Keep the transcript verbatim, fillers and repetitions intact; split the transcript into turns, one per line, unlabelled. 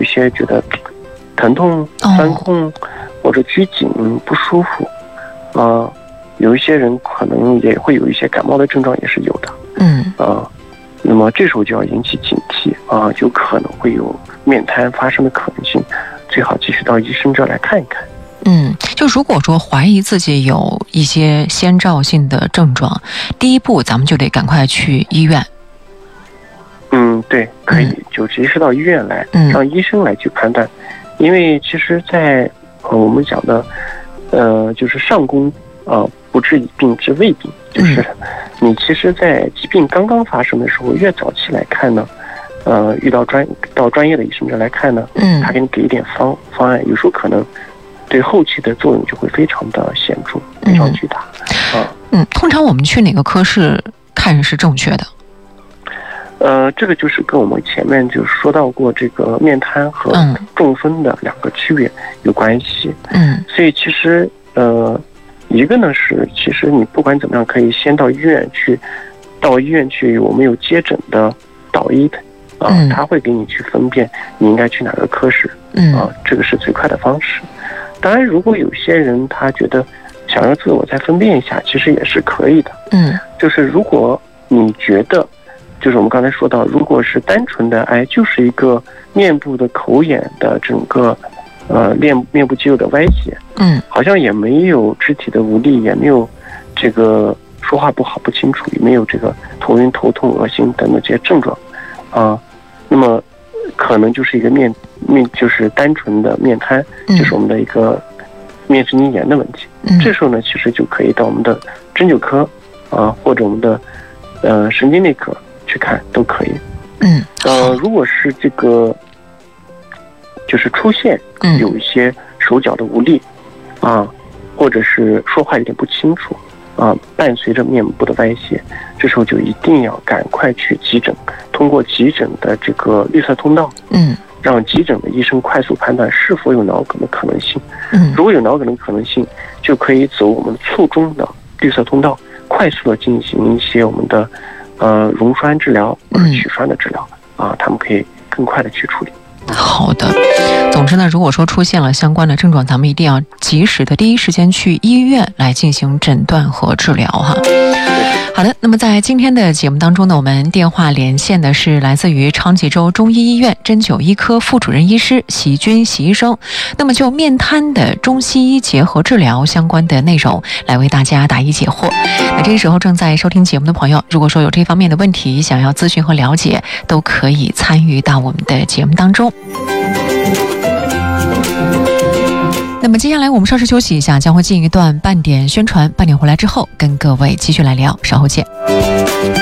一些觉得疼痛、酸痛、哦、或者拘紧不舒服，啊、呃，有一些人可能也会有一些感冒的症状，也是有的。
嗯
啊、呃，那么这时候就要引起警惕啊、呃，有可能会有面瘫发生的可能性，最好继续到医生这来看一看。
嗯，就如果说怀疑自己有一些先兆性的症状，第一步咱们就得赶快去医院。
嗯，对，可以、嗯、就及时到医院来，
嗯、
让医生来去判断。因为其实在，在呃我们讲的，呃，就是上工啊、呃，不治已病治未病，就是你其实，在疾病刚刚发生的时候，越早期来看呢，呃，遇到专到专业的医生这来看呢，
嗯，
他给你给一点方方案，有时候可能对后期的作用就会非常的显著，非常巨大。
嗯，啊、嗯，通常我们去哪个科室看是正确的？
呃，这个就是跟我们前面就说到过这个面瘫和中风的两个区别有关系。
嗯，
所以其实呃，一个呢是，其实你不管怎么样，可以先到医院去，到医院去，我们有接诊的导医啊、呃，他会给你去分辨你应该去哪个科室。
嗯
啊、呃，这个是最快的方式。当然，如果有些人他觉得想要自我再分辨一下，其实也是可以的。
嗯，
就是如果你觉得。就是我们刚才说到，如果是单纯的哎，就是一个面部的口眼的整个呃面面部肌肉的歪斜，
嗯，
好像也没有肢体的无力，也没有这个说话不好不清楚，也没有这个头晕头痛恶心等等这些症状啊、呃，那么可能就是一个面面就是单纯的面瘫，就是我们的一个面神经炎的问题。
嗯，这
时候呢，其实就可以到我们的针灸科啊、呃，或者我们的呃神经内科去看都可以。
嗯，
呃，如果是这个，就是出现有一些手脚的无力，嗯、啊，或者是说话有点不清楚，啊，伴随着面部的歪斜，这时候就一定要赶快去急诊，通过急诊的这个绿色通道，
嗯，
让急诊的医生快速判断是否有脑梗的可能性。
嗯，
如果有脑梗的可能性，就可以走我们卒中的绿色通道，快速的进行一些我们的。呃，溶栓治疗或者取栓的治疗、嗯、啊，他们可以更快的去处理。
好的，总之呢，如果说出现了相关的症状，咱们一定要及时的第一时间去医院来进行诊断和治疗哈。好的，那么在今天的节目当中呢，我们电话连线的是来自于昌吉州中医医院针灸医科副主任医师席军席医生。那么就面瘫的中西医结合治疗相关的内容来为大家答疑解惑。那这个时候正在收听节目的朋友，如果说有这方面的问题想要咨询和了解，都可以参与到我们的节目当中。那么接下来我们稍事休息一下，将会进一段半点宣传，半点回来之后跟各位继续来聊，稍后见。